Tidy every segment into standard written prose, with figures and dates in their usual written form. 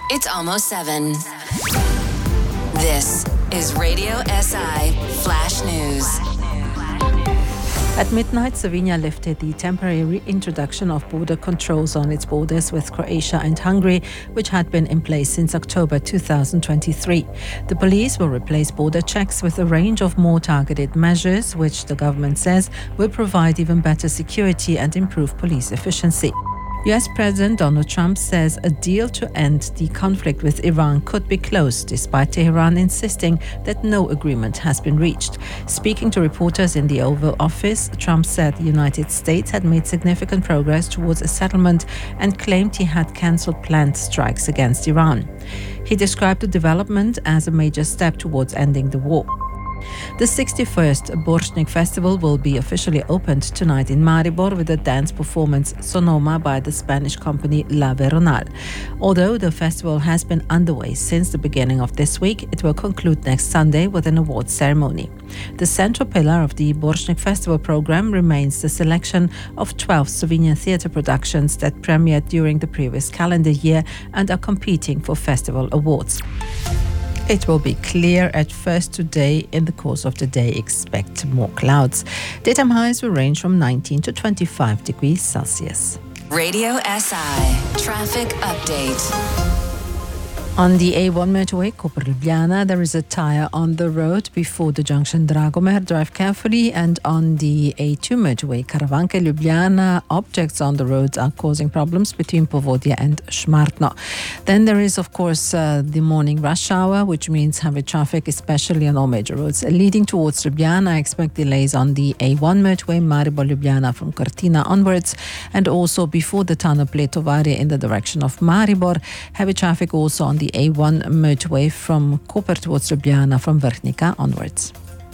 It's almost 7. This is Radio SI Flash News. At midnight, Slovenia lifted the temporary reintroduction of border controls on its borders with Croatia and Hungary, which had been in place since October 2023. The police will replace border checks with a range of more targeted measures, which the government says will provide even better security and improve police efficiency. US President Donald Trump says a deal to end the conflict with Iran could be close, despite Tehran insisting that no agreement has been reached. Speaking to reporters in the Oval Office, Trump said the United States had made significant progress towards a settlement and claimed he had cancelled planned strikes against Iran. He described the development as a major step towards ending the war. The 61st Borštnik Festival will be officially opened tonight in Maribor with a dance performance Sonoma by the Spanish company La Veronal. Although the festival has been underway since the beginning of this week, it will conclude next Sunday with an awards ceremony. The central pillar of the Borštnik Festival program remains the selection of 12 Slovenian theatre productions that premiered during the previous calendar year and are competing for festival awards. It will be clear at first today. In the course of the day, expect more clouds. Daytime highs will range from 19 to 25 degrees Celsius. Radio SI Traffic Update. On the A1 motorway, Koper-Ljubljana, there is a tyre on the road before the junction Dragomer. Drive carefully. And on the A2 motorway, Karavanke-Ljubljana, objects on the roads are causing problems between Povodje and Šmartno. Then there is, of course, the morning rush hour, which means heavy traffic, especially on all major roads. Leading towards Ljubljana, I expect delays on the A1 motorway, Maribor-Ljubljana from Cortina onwards, and also before the tunnel Pletovarje in the direction of Maribor. Heavy traffic also on the A1 motorway from Koper towards Ljubljana from Vrhnika onwards.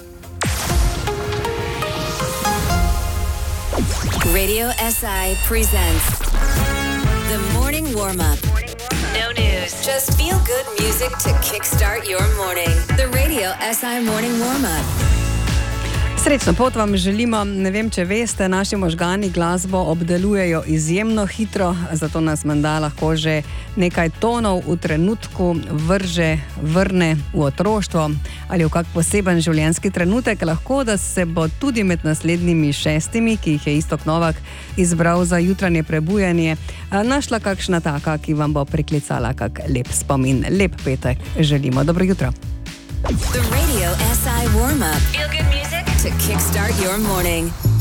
Radio SI presents the morning warm-up. No news, just feel-good music to kickstart your morning. The Radio SI morning warm-up. Srečno pot vam želimo. Ne vem, če veste, naši možgani glasbo obdelujejo izjemno hitro, zato nas menda lahko že nekaj tonov v trenutku vrne v otroštvo ali v kak poseben življenjski trenutek. Lahko, da se bo tudi med naslednjimi 6, ki jih je Iztok Novak izbral za jutranje prebujanje, našla kakšna taka, ki vam bo priklicala kak lep spomin. Lep petek želimo. Dobro jutro. The Radio SI warm-up. Feel good music to kickstart your morning.